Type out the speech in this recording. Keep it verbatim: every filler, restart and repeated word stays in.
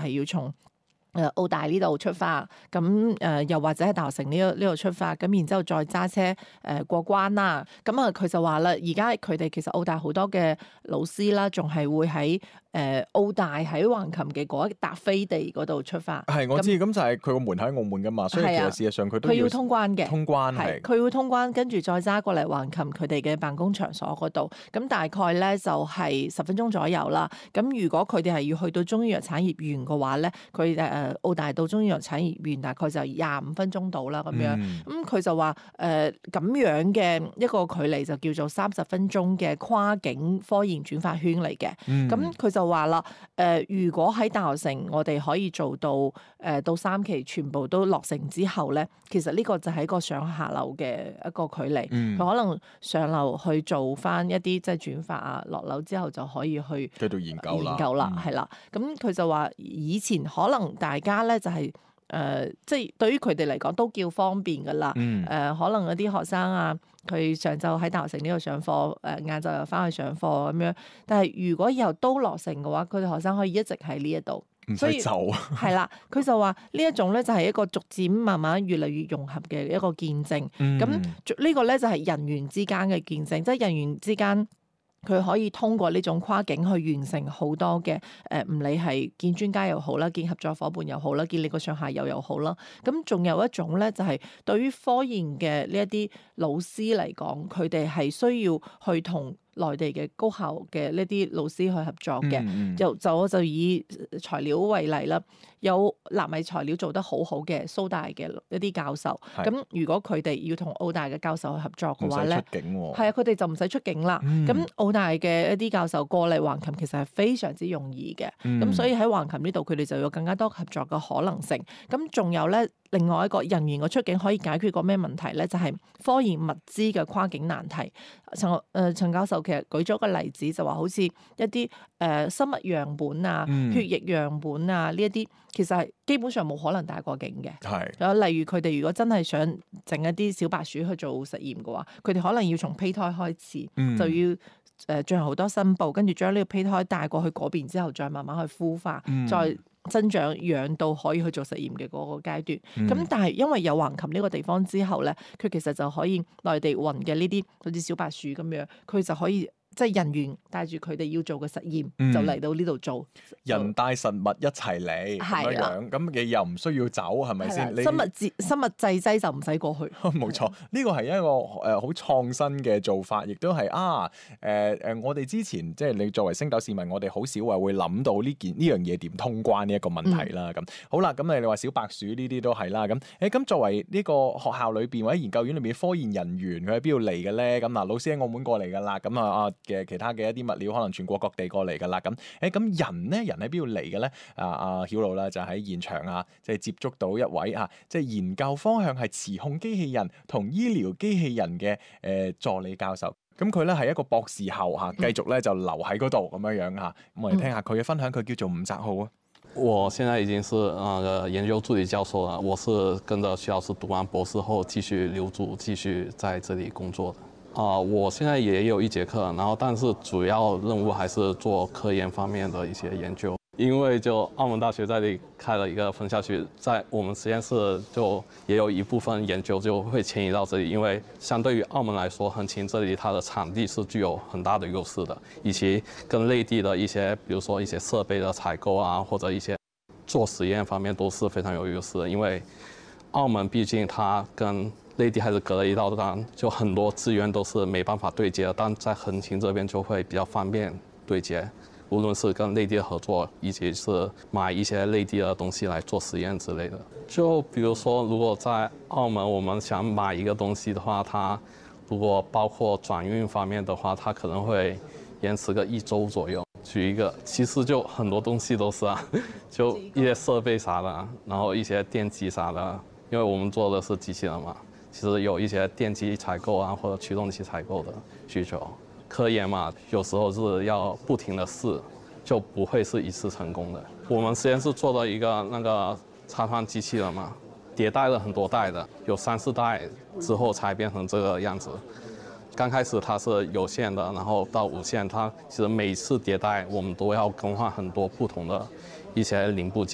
係要從誒澳大呢度出發，咁誒、呃、又或者係大學城呢度呢度出發，咁然之後再揸車誒、呃、過關啦。咁啊佢就話啦，而家佢哋其實澳大好多嘅老師啦，仲係會喺誒、呃、澳大喺橫琴嘅嗰一笪飛地嗰度出發。 係我知，咁就係佢個門喺澳門噶嘛，所以其實事實上佢都佢要通關嘅， 通關係佢要通關，跟住再揸過嚟橫琴佢哋嘅辦公場所嗰度。咁大概咧就係十分鐘左右啦。咁如果佢哋係要去到中醫藥產業園嘅話咧，佢誒。澳大到中醫藥產業園大概就廿五分鐘到啦咁樣，咁佢、嗯、就話誒咁樣嘅一個距離就叫做三十分鐘嘅跨境科研轉發圈嚟嘅。咁佢、嗯、就話啦，誒、呃、如果喺大學城我哋可以做到誒、呃、到三期全部都落成之後咧，其實呢個就係一個上下樓嘅一個距離。佢、嗯、可能上樓去做翻一啲即係轉發啊，落樓之後就可以去繼續研究啦。 研究啦，係啦、嗯。咁佢就話以前可能大家咧就係、是、誒、呃，即係對於佢哋嚟講都叫方便噶啦。誒、嗯呃，可能嗰啲學生啊，佢上晝喺大學城呢度上課，誒晏晝又翻去上課咁樣。但係如果以後都落成嘅話，佢哋學生可以一直喺呢一度， 唔使走。 係啦，佢就話呢一種咧就係一個逐漸慢慢越嚟越融合嘅一個見證。咁、嗯、呢個咧就係人員之間嘅見證，即係人員之間。佢可以通過呢種跨境去完成好多嘅誒，唔理係見專家又好啦，見合作伙伴又好啦，見你個上下游又好啦。咁仲有一種咧，就係對於科研嘅呢一啲老師嚟講，佢哋係需要去同內地嘅高校嘅呢啲老師去合作嘅。嗯嗯就就我就以材料為例啦，有納米材料做得好好嘅蘇大嘅一啲教授。咁是如果佢哋要同澳大嘅教授去合作嘅話咧，係啊，佢哋就唔使出境啦。咁、嗯、澳大嘅一啲教授過嚟橫琴其實係非常之容易嘅。咁、嗯、所以喺橫琴呢度佢哋就有更加多合作嘅可能性。咁仲有咧，另外一個人員嘅出境可以解決個咩問題咧？就係、是、科研物資嘅跨境難題。陳誒陳教授其實舉咗個例子，就話好似一啲誒、呃、生物樣本啊、嗯、血液樣本啊呢一啲，其實係基本上冇可能帶過境嘅。係是，例如佢哋如果真係想整一啲小白鼠去做實驗嘅話，佢哋可能要從胚胎開始，嗯、就要誒進行好多申報，跟住將呢個胚胎帶過去嗰邊之後，再慢慢去孵化，嗯、再增長養到可以去做實驗嘅嗰個階段。咁、嗯、但係因為有橫琴呢個地方之後咧，佢其實就可以內地運嘅呢啲好似小白鼠咁樣，佢就可以。即係人員帶住佢哋要做嘅實驗，嗯、就嚟到呢度做。 人帶實物一齊嚟咁樣樣，咁你又唔需要走，係咪先？ 生物製生物製劑就唔使過去。 冇錯，呢個係一個誒好創新嘅做法，亦都係啊誒誒、呃呃，我哋之前即係你作為星斗市民，我哋好少話會諗到呢件呢樣嘢點通關呢一個問題啦。咁、嗯、好啦，咁你話小白鼠呢啲都係啦。咁誒咁作為呢個學校裏邊或者研究院裏邊科研人員，佢喺邊度嚟嘅咧？咁嗱，老師喺澳門過嚟㗎啦。咁啊啊〜嘅其他嘅一啲物料可能全國各地過嚟㗎啦，咁誒咁人咧，人喺邊度嚟嘅咧？啊啊曉露啦，就喺現場啊，即係接觸到一位啊，即係研究方向係磁控機器人同醫療機器人嘅誒助理教授。咁佢咧係一個博士後嚇，繼續咧就留喺嗰度咁樣樣嚇。咁我哋聽下佢嘅分享，佢叫做吳澤浩啊。 我現在已經是呃研究助理教授啦，我是跟着徐老師讀完博士後繼續留駐，繼續在這裡工作的。啊、呃，我現在也有一節課，然後但是主要任務還是做科研方面的一些研究。因為就澳門大學在這裡開了一個分校區，在我們實驗室就也有一部分研究就會遷移到這裡，因為相對於澳門來說，橫琴這裡它的場地是具有很大的優勢的，以及跟內地的一些，比如說一些設備的採購啊，或者一些做實驗方面都是非常有優勢的，因為澳門畢竟它跟內地還是隔了一道欄，就很多資源都是沒辦法對接的，但在橫琴這邊就會比較方便對接，無論是跟內地的合作，以及是買一些內地的東西來做實驗之類的。就比如說，如果在澳門我們想買一個東西的話，它如果包括轉運方面的話，它可能會延遲個一周左右。舉一個，其實就很多東西都是啊，就一些設備啥的，然後一些電機啥的，因為我們做的是機器人嘛。其實有一些電機採購啊，或者驅動器採購的需求。科研嘛，有時候是要不停的試，就不會是一次成功的。我們實驗室做了一個那個插換機器人嘛，迭代了很多代的，有三四代之後才變成這個樣子。剛開始它是有線的，然後到無線，它其實每次迭代我們都要更換很多不同的一些零部件。